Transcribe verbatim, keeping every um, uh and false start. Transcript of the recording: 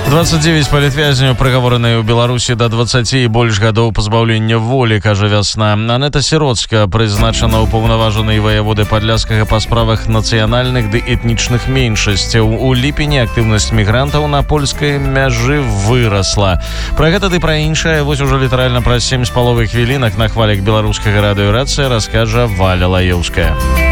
двадцать девять палітвязняў прыгавораныя ў Беларусі да дваццаці і больш гадоў пазбаўлення волі, кажа Вясна. Анета Сіроцка прызначана ўпаўнаважанай ваяводы Падляшскага па справах нацыянальных ды этнічных меншасцяў. У ліпені актыўнасць мігрантаў на польскай мяжы вырасла. Пра гэта ды пра іншае вось ужо літаральна праз сем з паловай хвілінак на хвалях беларускага радыё «Рацыя» раскажа Валя Лаеўская.